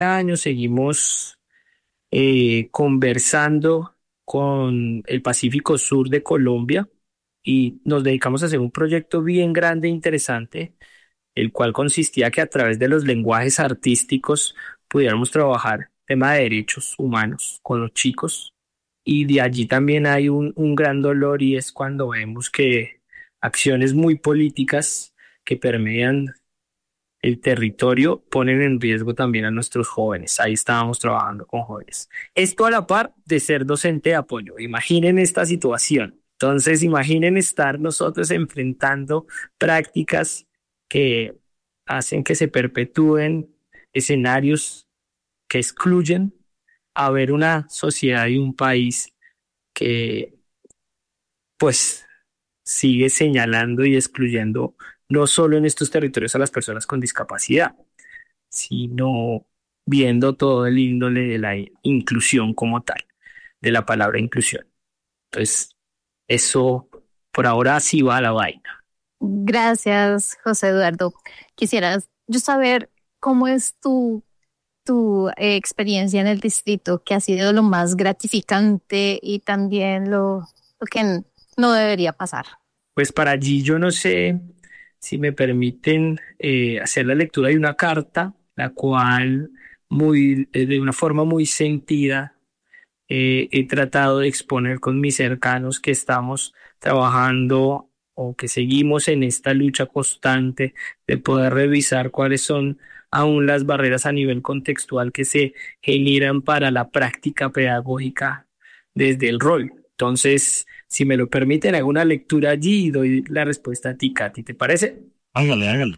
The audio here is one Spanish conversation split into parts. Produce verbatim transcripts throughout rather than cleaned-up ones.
año seguimos eh, conversando con el Pacífico Sur de Colombia y nos dedicamos a hacer un proyecto bien grande e interesante, el cual consistía que a través de los lenguajes artísticos pudiéramos trabajar tema de derechos humanos con los chicos. Y de allí también hay un, un gran dolor y es cuando vemos que acciones muy políticas que permean el territorio ponen en riesgo también a nuestros jóvenes. Ahí estábamos trabajando con jóvenes. Esto a la par de ser docente de apoyo. Imaginen esta situación. Entonces, imaginen estar nosotros enfrentando prácticas que hacen que se perpetúen escenarios que excluyen a ver una sociedad y un país que pues sigue señalando y excluyendo no solo en estos territorios a las personas con discapacidad, sino viendo todo el índole de la inclusión como tal, de la palabra inclusión. Entonces, eso por ahora sí va a la vaina. Gracias, José Eduardo. Quisieras yo saber cómo es tu, tu eh, experiencia en el distrito, que ha sido lo más gratificante y también lo, lo que n- no debería pasar. Pues para allí yo no sé si me permiten eh, hacer la lectura de una carta, la cual muy, eh, de una forma muy sentida eh, he tratado de exponer con mis cercanos que estamos trabajando o que seguimos en esta lucha constante de poder revisar cuáles son aún las barreras a nivel contextual que se generan para la práctica pedagógica desde el rol. Entonces, si me lo permiten, hago una lectura allí y doy la respuesta a ti, Katy. ¿Te parece? Hágale, hágale.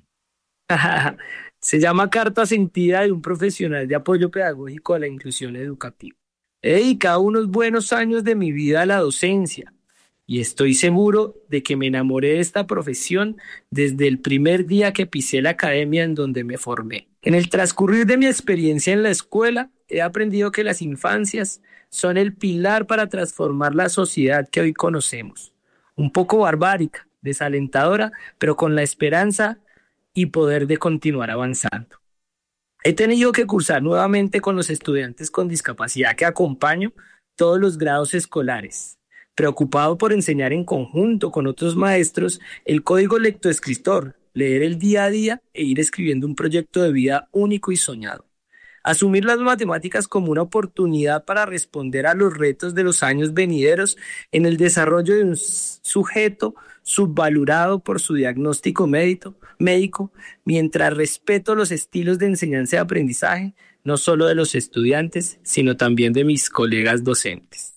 Se llama Carta Sentida de un profesional de apoyo pedagógico a la inclusión educativa. He dedicado unos buenos años de mi vida a la docencia y estoy seguro de que me enamoré de esta profesión desde el primer día que pisé la academia en donde me formé. En el transcurrir de mi experiencia en la escuela, he aprendido que las infancias son el pilar para transformar la sociedad que hoy conocemos. Un poco barbárica, desalentadora, pero con la esperanza y poder de continuar avanzando. He tenido que cursar nuevamente con los estudiantes con discapacidad que acompaño todos los grados escolares, preocupado por enseñar en conjunto con otros maestros el código lectoescritor, leer el día a día e ir escribiendo un proyecto de vida único y soñado. Asumir las matemáticas como una oportunidad para responder a los retos de los años venideros en el desarrollo de un sujeto subvalorado por su diagnóstico médico, médico, mientras respeto los estilos de enseñanza y aprendizaje, no solo de los estudiantes, sino también de mis colegas docentes.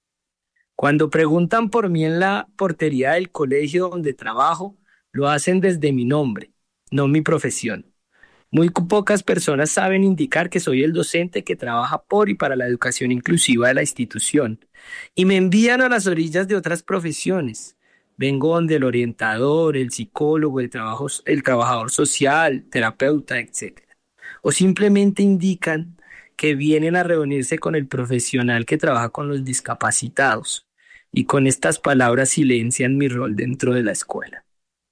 Cuando preguntan por mí en la portería del colegio donde trabajo, lo hacen desde mi nombre, no mi profesión. Muy pocas personas saben indicar que soy el docente que trabaja por y para la educación inclusiva de la institución y me envían a las orillas de otras profesiones. Vengo donde el orientador, el psicólogo, el, trabajo, el trabajador social, terapeuta, etcétera. O simplemente indican que vienen a reunirse con el profesional que trabaja con los discapacitados y con estas palabras silencian mi rol dentro de la escuela.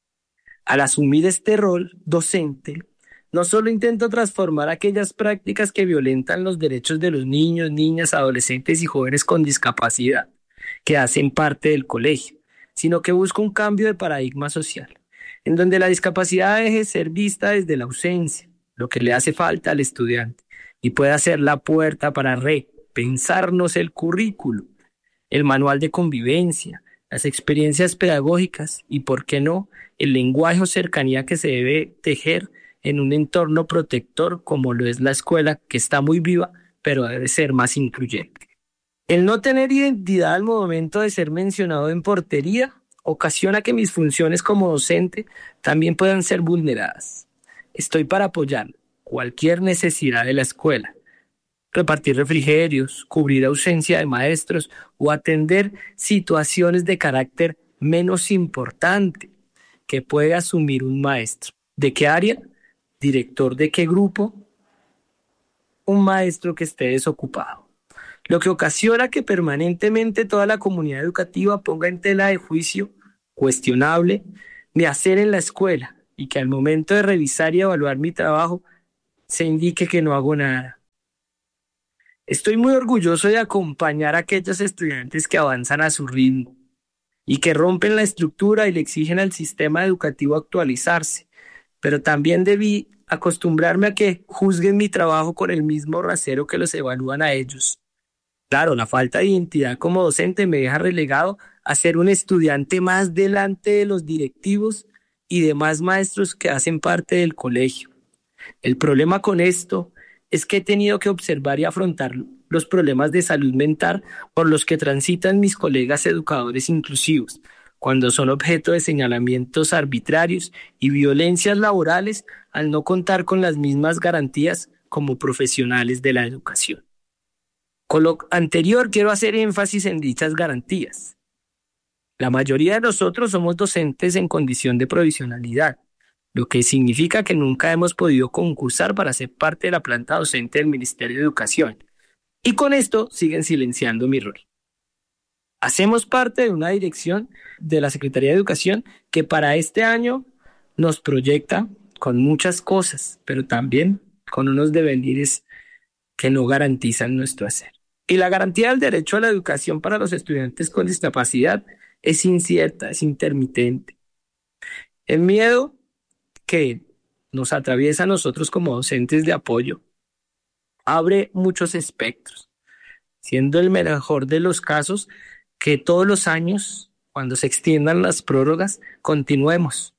Al asumir este rol docente, no solo intento transformar aquellas prácticas que violentan los derechos de los niños, niñas, adolescentes y jóvenes con discapacidad, que hacen parte del colegio, sino que busco un cambio de paradigma social, en donde la discapacidad deje de ser vista desde la ausencia, lo que le hace falta al estudiante, y pueda ser la puerta para repensarnos el currículo, el manual de convivencia, las experiencias pedagógicas y, por qué no, el lenguaje o cercanía que se debe tejer en un entorno protector como lo es la escuela, que está muy viva, pero debe ser más incluyente. El no tener identidad al momento de ser mencionado en portería ocasiona que mis funciones como docente también puedan ser vulneradas. Estoy para apoyar cualquier necesidad de la escuela, repartir refrigerios, cubrir ausencia de maestros o atender situaciones de carácter menos importante que puede asumir un maestro. ¿De qué área? ¿Director de qué grupo? Un maestro que esté desocupado. Lo que ocasiona que permanentemente toda la comunidad educativa ponga en tela de juicio cuestionable mi hacer en la escuela y que al momento de revisar y evaluar mi trabajo se indique que no hago nada Estoy muy orgulloso de acompañar a aquellos estudiantes que avanzan a su ritmo y que rompen la estructura y le exigen al sistema educativo actualizarse, pero también debí acostumbrarme a que juzguen mi trabajo con el mismo rasero que los evalúan a ellos. Claro, la falta de identidad como docente me deja relegado a ser un estudiante más delante de los directivos y demás maestros que hacen parte del colegio. El problema con esto es que he tenido que observar y afrontar los problemas de salud mental por los que transitan mis colegas educadores inclusivos, cuando son objeto de señalamientos arbitrarios y violencias laborales al no contar con las mismas garantías como profesionales de la educación. Con lo anterior quiero hacer énfasis en dichas garantías. La mayoría de nosotros somos docentes en condición de provisionalidad, lo que significa que nunca hemos podido concursar para ser parte de la planta docente del Ministerio de Educación. Y con esto siguen silenciando mi rol. Hacemos parte de una dirección de la Secretaría de Educación que para este año nos proyecta con muchas cosas, pero también con unos devenires que no garantizan nuestro hacer. Y la garantía del derecho a la educación para los estudiantes con discapacidad es incierta, es intermitente. El miedo que nos atraviesa a nosotros como docentes de apoyo abre muchos espectros, siendo el mejor de los casos que todos los años, cuando se extiendan las prórrogas, continuemos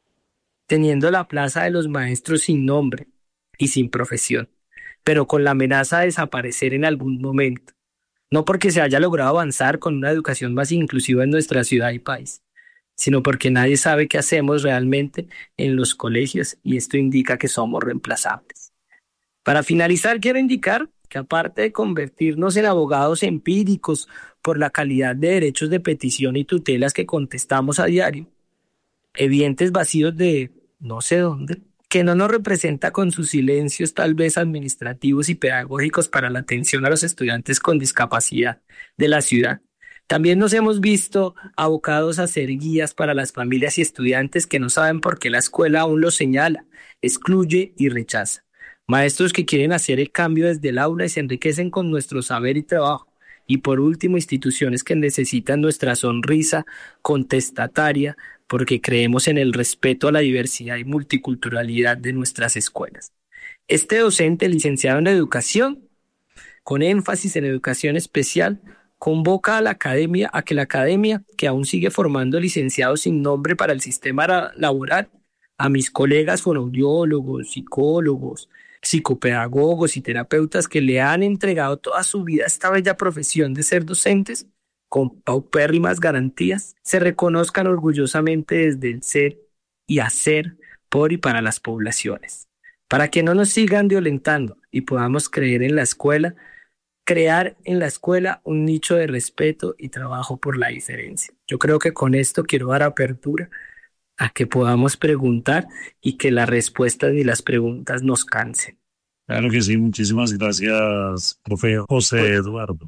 teniendo la plaza de los maestros sin nombre y sin profesión, pero con la amenaza de desaparecer en algún momento, no porque se haya logrado avanzar con una educación más inclusiva en nuestra ciudad y país, sino porque nadie sabe qué hacemos realmente en los colegios y esto indica que somos reemplazables. Para finalizar, quiero indicar que aparte de convertirnos en abogados empíricos por la calidad de derechos de petición y tutelas que contestamos a diario, evidentes vacíos de no sé dónde, que no nos representa con sus silencios tal vez administrativos y pedagógicos para la atención a los estudiantes con discapacidad de la ciudad. También nos hemos visto abocados a ser guías para las familias y estudiantes que no saben por qué la escuela aún los señala, excluye y rechaza. Maestros que quieren hacer el cambio desde el aula y se enriquecen con nuestro saber y trabajo. Y por último, instituciones que necesitan nuestra sonrisa contestataria porque creemos en el respeto a la diversidad y multiculturalidad de nuestras escuelas. Este docente licenciado en educación, con énfasis en educación especial, convoca a la academia a que la academia, que aún sigue formando licenciados sin nombre para el sistema laboral, a mis colegas fonoaudiólogos, psicólogos, psicopedagogos y terapeutas que le han entregado toda su vida a esta bella profesión de ser docentes, con paupérrimas garantías, se reconozcan orgullosamente desde el ser y hacer por y para las poblaciones, para que no nos sigan violentando y podamos creer en la escuela, crear en la escuela un nicho de respeto y trabajo por la diferencia. Yo creo que con esto quiero dar apertura a que podamos preguntar y que las respuestas y las preguntas nos cansen. Claro que sí, muchísimas gracias, profe José Eduardo.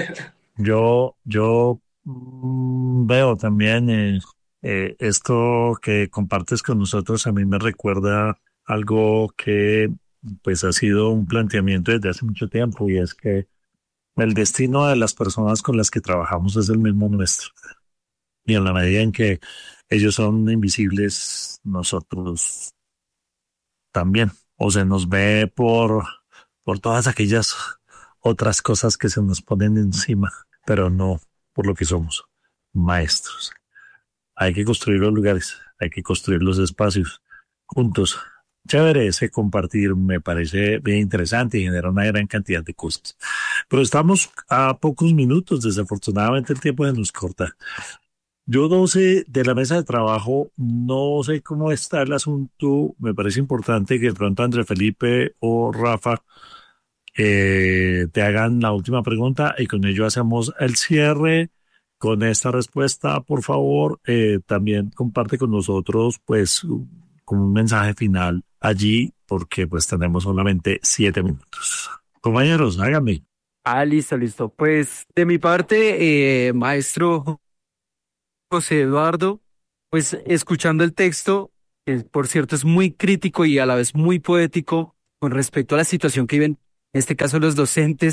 Yo, yo mm, veo también eh, eh, esto que compartes con nosotros, a mí me recuerda algo que pues ha sido un planteamiento desde hace mucho tiempo y es que el destino de las personas con las que trabajamos es el mismo nuestro. Y en la medida en que ellos son invisibles, nosotros también. O se nos ve por, por todas aquellas otras cosas que se nos ponen encima, pero no por lo que somos, maestros. Hay que construir los lugares, hay que construir los espacios juntos. Chévere ese compartir, me parece bien interesante y genera una gran cantidad de cosas. Pero estamos a pocos minutos, desafortunadamente el tiempo se nos corta. Yo no sé, de la mesa de trabajo, no sé cómo está el asunto. Me parece importante que de pronto André Felipe o Rafa eh, te hagan la última pregunta y con ello hacemos el cierre. Con esta respuesta, por favor, eh, también comparte con nosotros, pues, como un mensaje final allí, porque pues tenemos solamente siete minutos. Compañeros, háganme. Ah, listo, listo. Pues de mi parte, eh, maestro José Eduardo, pues escuchando el texto, que por cierto es muy crítico y a la vez muy poético con respecto a la situación que viven, en este caso los docentes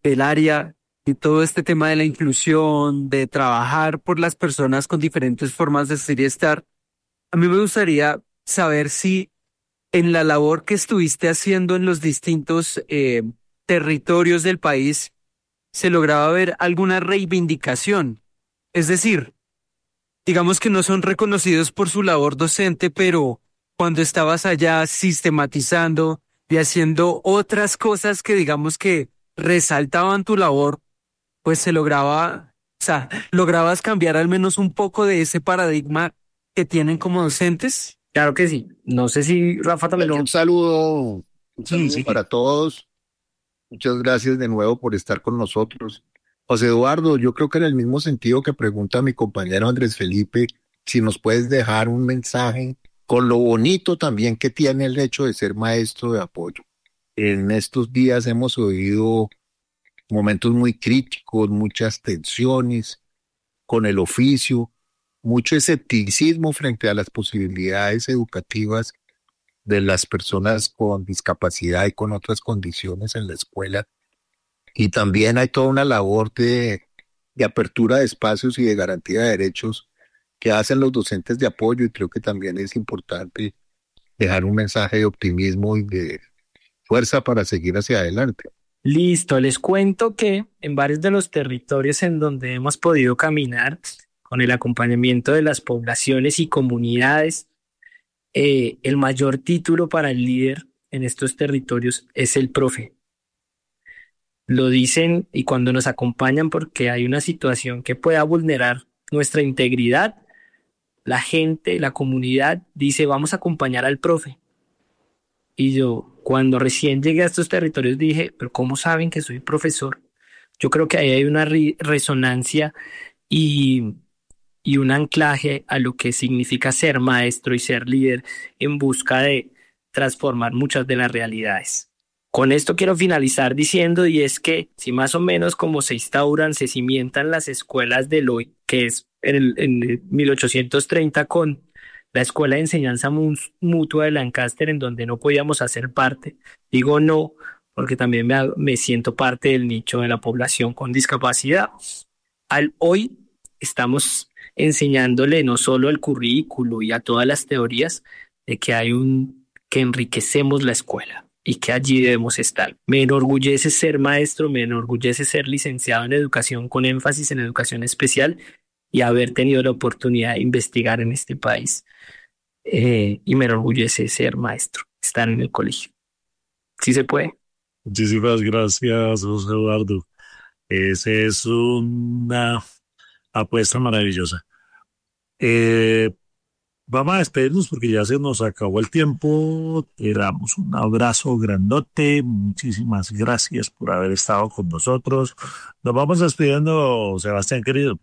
del área y todo este tema de la inclusión, de trabajar por las personas con diferentes formas de ser y estar, a mí me gustaría saber si en la labor que estuviste haciendo en los distintos eh, territorios del país se lograba ver alguna reivindicación. Es decir, digamos que no son reconocidos por su labor docente, pero cuando estabas allá sistematizando y haciendo otras cosas que digamos que resaltaban tu labor, pues se lograba, o sea, lograbas cambiar al menos un poco de ese paradigma que tienen como docentes. Claro que sí. No sé si Rafa también lo... Un saludo, un Sí, saludo sí. para todos. Muchas gracias de nuevo por estar con nosotros. José Eduardo, yo creo que en el mismo sentido que pregunta mi compañero Andrés Felipe, si nos puedes dejar un mensaje con lo bonito también que tiene el hecho de ser maestro de apoyo. En estos días hemos oído momentos muy críticos, muchas tensiones con el oficio, mucho escepticismo frente a las posibilidades educativas de las personas con discapacidad y con otras condiciones en la escuela. Y también hay toda una labor de, de apertura de espacios y de garantía de derechos que hacen los docentes de apoyo, y creo que también es importante dejar un mensaje de optimismo y de fuerza para seguir hacia adelante. Listo, les cuento que en varios de los territorios en donde hemos podido caminar con el acompañamiento de las poblaciones y comunidades, eh, el mayor título para el líder en estos territorios es el profe. Lo dicen y cuando nos acompañan porque hay una situación que pueda vulnerar nuestra integridad, la gente, la comunidad dice vamos a acompañar al profe. Y yo, cuando recién llegué a estos territorios dije, pero ¿cómo saben que soy profesor? Yo creo que ahí hay una re- resonancia y, y un anclaje a lo que significa ser maestro y ser líder en busca de transformar muchas de las realidades. Con esto quiero finalizar diciendo, y es que si más o menos como se instauran, se cimientan las escuelas del hoy, que es en, el, en el mil ochocientos treinta con la Escuela de Enseñanza Mutua de Lancaster, en donde no podíamos hacer parte. Digo no, porque también me, me siento parte del nicho de la población con discapacidad. Al hoy estamos enseñándole no solo el currículo y a todas las teorías de que hay un que enriquecemos la escuela y que allí debemos estar. Me enorgullece ser maestro, me enorgullece ser licenciado en educación con énfasis en educación especial y haber tenido la oportunidad de investigar en este país. Eh, y me enorgullece ser maestro, estar en el colegio. ¿Sí se puede? Muchísimas gracias, José Eduardo. Esa es una apuesta maravillosa. Eh, vamos a despedirnos porque ya se nos acabó el tiempo. Te damos un abrazo grandote. Muchísimas gracias por haber estado con nosotros. Nos vamos despidiendo, Sebastián, querido.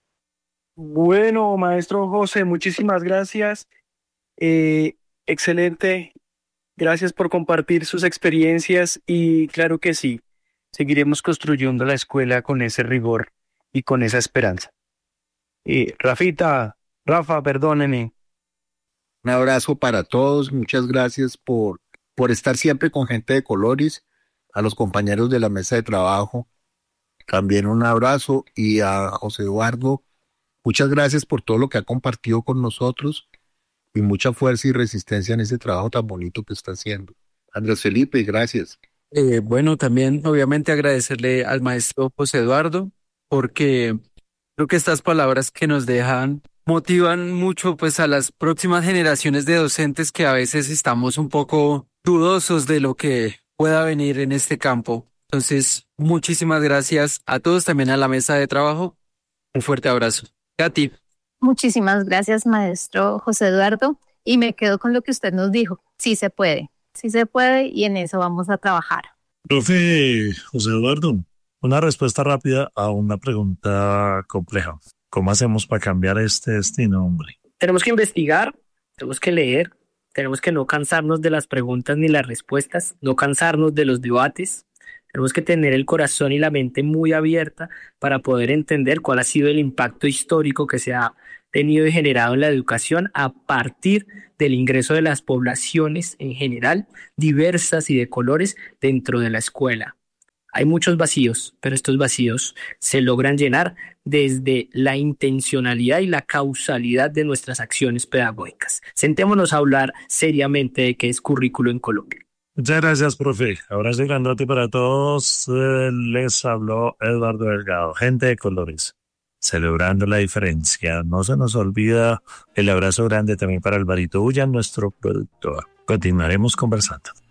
Bueno, maestro José, muchísimas gracias. Eh, excelente. Gracias por compartir sus experiencias y claro que sí, seguiremos construyendo la escuela con ese rigor y con esa esperanza. Eh, Rafita, Rafa, perdónenme. Un abrazo para todos, muchas gracias por, por estar siempre con gente de colores, a los compañeros de la mesa de trabajo, también un abrazo, y a José Eduardo, muchas gracias por todo lo que ha compartido con nosotros y mucha fuerza y resistencia en ese trabajo tan bonito que está haciendo. Andrés Felipe, gracias. Eh, bueno, también obviamente agradecerle al maestro José Eduardo, porque creo que estas palabras que nos dejan motivan mucho pues a las próximas generaciones de docentes que a veces estamos un poco dudosos de lo que pueda venir en este campo. Entonces, muchísimas gracias a todos, también a la mesa de trabajo. Un fuerte abrazo. Katy. Muchísimas gracias, maestro José Eduardo. Y me quedo con lo que usted nos dijo. Sí se puede, sí se puede y en eso vamos a trabajar. Profe José Eduardo, una respuesta rápida a una pregunta compleja. ¿Cómo hacemos para cambiar este destino, hombre? Tenemos que investigar, tenemos que leer, tenemos que no cansarnos de las preguntas ni las respuestas, no cansarnos de los debates. Tenemos que tener el corazón y la mente muy abierta para poder entender cuál ha sido el impacto histórico que se ha tenido y generado en la educación a partir del ingreso de las poblaciones en general, diversas y de colores, dentro de la escuela. Hay muchos vacíos, pero estos vacíos se logran llenar desde la intencionalidad y la causalidad de nuestras acciones pedagógicas. Sentémonos a hablar seriamente de qué es currículo en Colombia. Muchas gracias, profe. Abrazo grandote para todos. Eh, les habló Eduardo Delgado, gente de colores, celebrando la diferencia. No se nos olvida el abrazo grande también para Alvarito Ullan, nuestro productor. Continuaremos conversando.